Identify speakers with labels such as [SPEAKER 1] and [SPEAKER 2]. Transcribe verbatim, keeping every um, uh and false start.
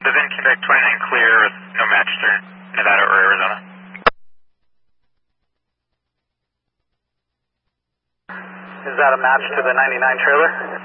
[SPEAKER 1] Within Quebec twenty-nine clear with no match to Nevada or Arizona.
[SPEAKER 2] Is that a match to the ninety-nine trailer?